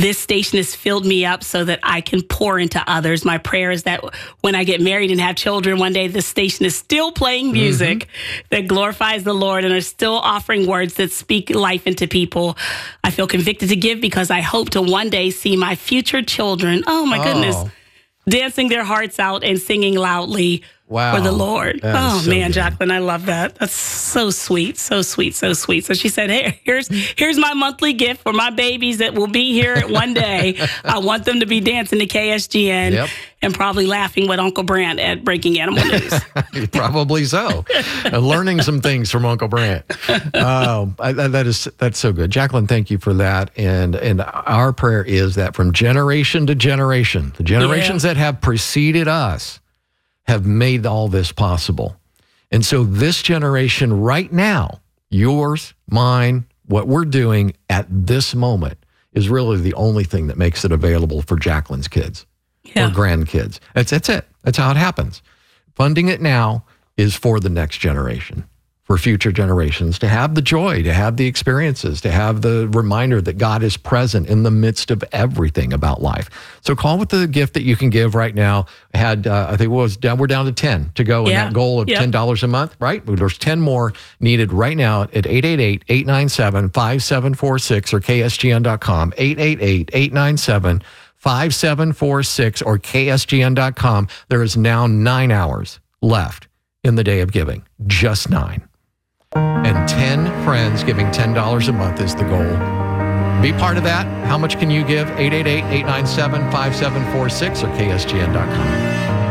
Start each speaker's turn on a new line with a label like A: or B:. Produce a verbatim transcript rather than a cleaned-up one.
A: this station has filled me up so that I can pour into others. My prayer is that when I get married and have children one day, this station is still playing music mm-hmm. that glorifies the Lord and are still offering words that speak life into people. I feel convicted to give because I hope to one day see my future children, oh my oh. goodness, dancing their hearts out and singing loudly wow. for the Lord. That oh, so man, good. Jacqueline, I love that. That's so sweet, so sweet, so sweet. So she said, hey, here's here's my monthly gift for my babies that will be here one day. I want them to be dancing to K S G N yep. and probably laughing with Uncle Brant at Breaking Animal News.
B: Probably so. And learning some things from Uncle Brant. Um, I, that is that's so good. Jacqueline, thank you for that. And, and our prayer is that from generation to generation, the generations yeah. that have preceded us, have made all this possible. And so this generation right now, yours, mine, what we're doing at this moment is really the only thing that makes it available for Jacqueline's kids yeah. or grandkids. That's, that's it. That's how it happens. Funding it now is for the next generation, for future generations to have the joy, to have the experiences, to have the reminder that God is present in the midst of everything about life. So call with the gift that you can give right now. I had, uh, I think it was down, we're down to ten to go in yeah. that goal of yep. ten dollars a month, right? There's ten more needed right now at eight eight eight, eight nine seven, five seven four six or K S G N dot com, eight eight eight, eight nine seven, five seven four six or K S G N dot com. There is now nine hours left in the day of giving, just nine. And ten friends giving ten dollars a month is the goal. Be part of that. How much can you give? eight eight eight, eight nine seven, five seven four six or K S G N dot com.